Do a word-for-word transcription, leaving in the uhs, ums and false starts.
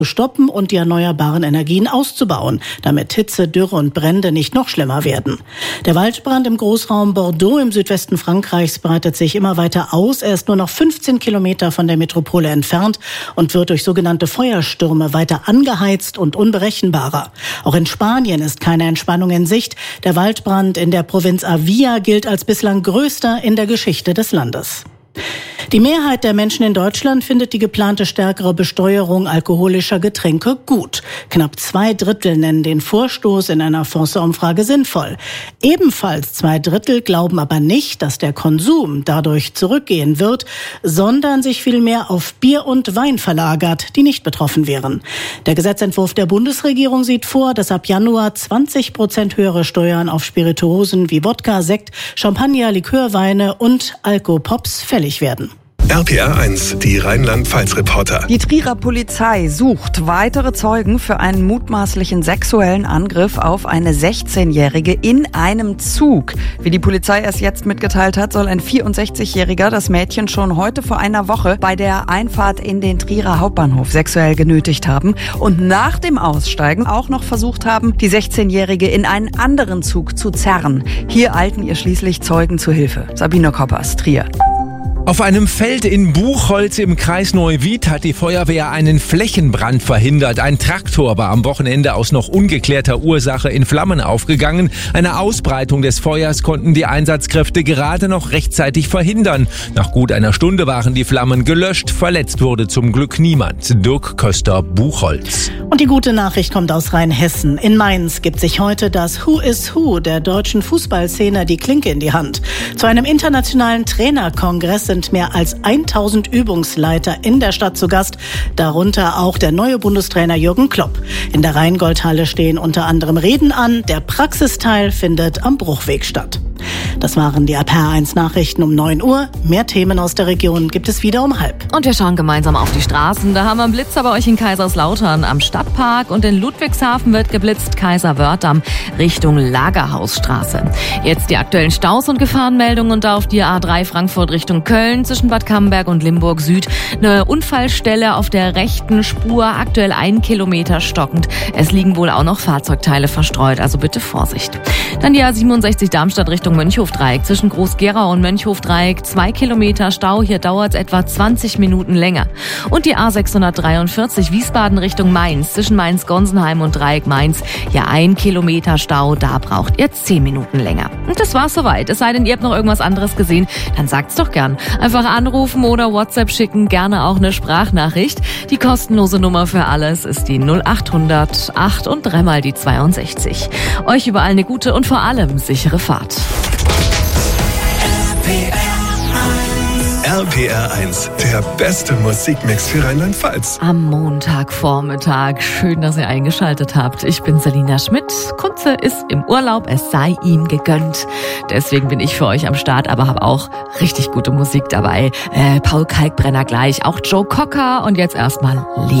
zu stoppen und die erneuerbaren Energien auszubauen, damit Hitze, Dürre und Brände nicht noch schlimmer werden. Der Waldbrand im Großraum Bordeaux im Südwesten Frankreichs breitet sich immer weiter aus. Er ist nur noch fünfzehn Kilometer von der Metropole entfernt und wird durch sogenannte Feuerstürme weiter angeheizt und unberechenbarer. Auch in Spanien ist keine Entspannung in Sicht. Der Waldbrand in der Provinz Avia gilt als bislang größter in der Geschichte des Landes. Die Mehrheit der Menschen in Deutschland findet die geplante stärkere Besteuerung alkoholischer Getränke gut. Knapp zwei Drittel nennen den Vorstoß in einer Forsa-Umfrage sinnvoll. Ebenfalls zwei Drittel glauben aber nicht, dass der Konsum dadurch zurückgehen wird, sondern sich vielmehr auf Bier und Wein verlagert, die nicht betroffen wären. Der Gesetzentwurf der Bundesregierung sieht vor, dass ab Januar zwanzig Prozent höhere Steuern auf Spirituosen wie Wodka, Sekt, Champagner, Likörweine und Alkopops fällig werden. R P R eins, die Rheinland-Pfalz-Reporter. Die Trierer Polizei sucht weitere Zeugen für einen mutmaßlichen sexuellen Angriff auf eine sechzehnjährige in einem Zug. Wie die Polizei erst jetzt mitgeteilt hat, soll ein vierundsechzigjähriger das Mädchen schon heute vor einer Woche bei der Einfahrt in den Trierer Hauptbahnhof sexuell genötigt haben und nach dem Aussteigen auch noch versucht haben, die sechzehnjährige in einen anderen Zug zu zerren. Hier eilten ihr schließlich Zeugen zu Hilfe. Sabine Koppers, Trier. Auf einem Feld in Buchholz im Kreis Neuwied hat die Feuerwehr einen Flächenbrand verhindert. Ein Traktor war am Wochenende aus noch ungeklärter Ursache in Flammen aufgegangen. Eine Ausbreitung des Feuers konnten die Einsatzkräfte gerade noch rechtzeitig verhindern. Nach gut einer Stunde waren die Flammen gelöscht. Verletzt wurde zum Glück niemand. Dirk Köster, Buchholz. Und die gute Nachricht kommt aus Rheinhessen. In Mainz gibt sich heute das Who is Who der deutschen Fußballszene die Klinke in die Hand. Zu einem internationalen Trainerkongress sind mehr als tausend Übungsleiter in der Stadt zu Gast, darunter auch der neue Bundestrainer Jürgen Klopp. In der Rheingoldhalle stehen unter anderem Reden an. Der Praxisteil findet am Bruchweg statt. Das waren die R P R eins Nachrichten um neun Uhr. Mehr Themen aus der Region gibt es wieder um halb. Und wir schauen gemeinsam auf die Straßen. Da haben wir einen Blitzer bei euch in Kaiserslautern am Stadtpark und in Ludwigshafen wird geblitzt Kaiserwörth Richtung Lagerhausstraße. Jetzt die aktuellen Staus und Gefahrenmeldungen und auf die A drei Frankfurt Richtung Köln zwischen Bad Camberg und Limburg Süd. Eine Unfallstelle auf der rechten Spur, aktuell ein Kilometer stockend. Es liegen wohl auch noch Fahrzeugteile verstreut, also bitte Vorsicht. Dann die A siebenundsechzig Darmstadt Richtung Mönchhofdreieck zwischen Groß-Gerau und Mönchhofdreieck. Zwei Kilometer Stau, hier dauert es etwa zwanzig Minuten länger. Und die A sechshundertdreiundvierzig Wiesbaden Richtung Mainz zwischen Mainz-Gonsenheim und Dreieck Mainz. Ja, ein Kilometer Stau, da braucht ihr zehn Minuten länger. Und das war's soweit. Es sei denn, ihr habt noch irgendwas anderes gesehen, dann sagt's doch gern. Einfach anrufen oder WhatsApp schicken, gerne auch eine Sprachnachricht. Die kostenlose Nummer für alles ist die null achthundert acht und dreimal die zweiundsechzig. Euch überall eine gute und vor allem sichere Fahrt. R P R eins, der beste Musikmix für Rheinland-Pfalz. Am Montagvormittag. Schön, dass ihr eingeschaltet habt. Ich bin Selina Schmidt. Kunze ist im Urlaub, es sei ihm gegönnt. Deswegen bin ich für euch am Start, aber habe auch richtig gute Musik dabei. Äh, Paul Kalkbrenner gleich, auch Joe Cocker und jetzt erstmal Lied.